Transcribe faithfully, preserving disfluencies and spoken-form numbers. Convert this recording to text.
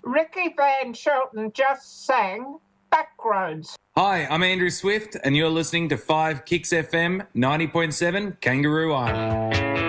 Ricky Van Shelton just sang Backroads. Hi, I'm Andrew Swift, and you're listening to five Kicks F M ninety point seven Kangaroo Island.